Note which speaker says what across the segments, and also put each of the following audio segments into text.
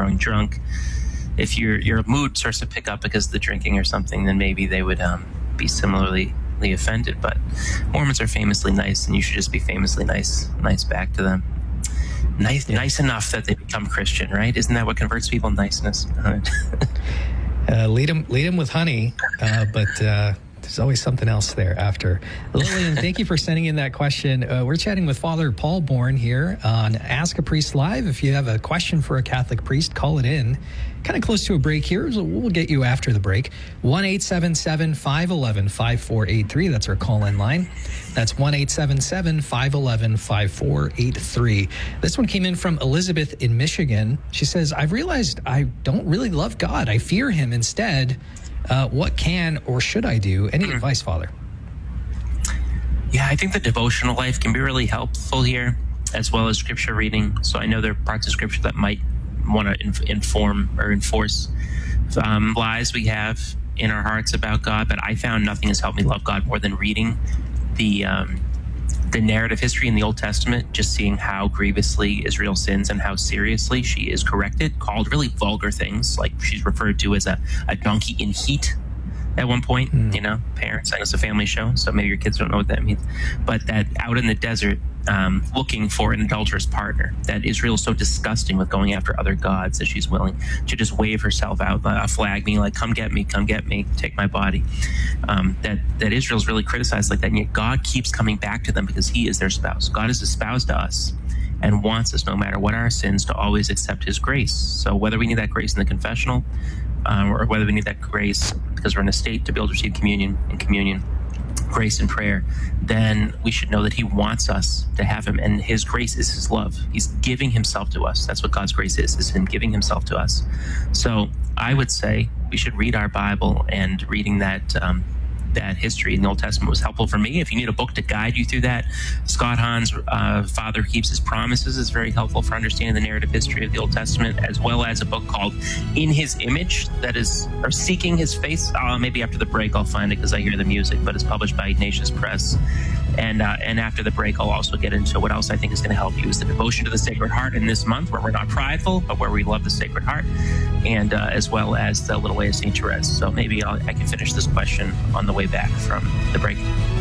Speaker 1: growing drunk. If your mood starts to pick up because of the drinking or something, then maybe they would be similarly offended. But Mormons are famously nice, and you should just be famously nice back to them. Nice enough that they become Christian, right? Isn't that what converts people? Niceness.
Speaker 2: Lead them with honey, but there's always something else there after. Lillian, thank you for sending in that question. We're chatting with Father Paul Bourne here on Ask a Priest Live. If you have a question for a Catholic priest, call it in. Kind of close to a break here, so we'll get you after the break. 1-877-511-5483. That's our call-in line. That's 1-877-511-5483. This one came in from Elizabeth in Michigan. She says, I've realized I don't really love God. I fear him instead. What can or should I do? Any advice, Father?
Speaker 1: Yeah, I think the devotional life can be really helpful here, as well as scripture reading. So I know there are parts of scripture that might want to inform or enforce lies we have in our hearts about God, but I found nothing has helped me love God more than reading the narrative history in the Old Testament, just seeing how grievously Israel sins and how seriously she is corrected, called really vulgar things, like she's referred to as a donkey in heat at one point. Parents, I know it's a family show, so maybe your kids don't know what that means, but that out in the desert, looking for an adulterous partner, that Israel is so disgusting with going after other gods that she's willing to just wave herself out, a flag being like, come get me, take my body. That Israel's really criticized like that, and yet God keeps coming back to them because he is their spouse. God is espoused to us and wants us, no matter what our sins, to always accept his grace. So whether we need that grace in the confessional, or whether we need that grace because we're in a state to be able to receive communion, grace and prayer, then we should know that he wants us to have him, and his grace is his love. He's giving himself to us. That's what God's grace is him giving himself to us. So I would say we should read our Bible, and reading that history in the Old Testament was helpful for me. If you need a book to guide you through that, Scott Hahn's Father Keeps His Promises is very helpful for understanding the narrative history of the Old Testament, as well as a book called In His Image, or Seeking His Face. Maybe after the break I'll find it because I hear the music, but it's published by Ignatius Press. And after the break, I'll also get into what else I think is going to help you is the devotion to the Sacred Heart in this month, where we're not prideful, but where we love the Sacred Heart, and as well as the Little Way of St. Therese. So maybe I can finish this question on the way back from the break.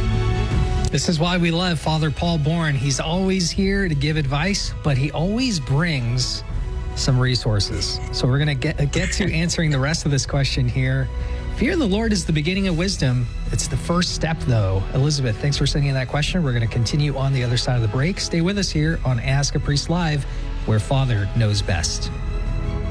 Speaker 2: This is why we love Father Paul Bourne. He's always here to give advice, but he always brings some resources. So we're going to get to answering the rest of this question here. Fear the Lord is the beginning of wisdom. It's the first step, though. Elizabeth, thanks for sending in that question. We're going to continue on the other side of the break. Stay with us here on Ask a Priest Live, where Father knows best.